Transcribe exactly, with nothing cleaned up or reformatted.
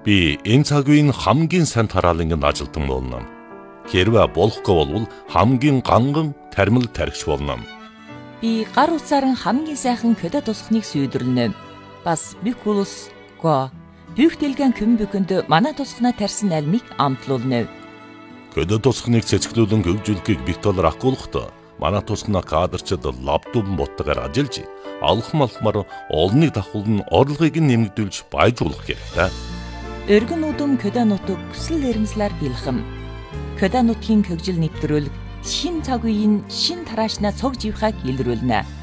Би энэ цаг үеийн хамгийн сайн тараалангийн ажилтан болно. Хэрвээ болохгүй бол хамгийн ганган тармил тархич болно. Би гар утсаар хамгийн сайхан көдө тусахныг сүйдрлэнэ. Бас бикулус го бүх дэлгэн көмбөкөнд манай тусахнаа тарьсан альмыг амтлуулна. Көдө тусахныг цэцгэлүүлэн хөгжүүлэхийг битолор ахгуулахдаа манай тусахнаа кадрчид лаптоп боттойгоор ажиллаж алхам алхмаар олныг давхулн орлогыг нэмэгдүүлж баяжуулах хэрэгтэй. Өргөн удам көдө нутаг хүсэл эрмслэр бэлхэм. Көдө нутгийн хөгжил нэвтрүүлэг шин цаг үеийн шин тараашнаа цог живхаг илрүүлнэ.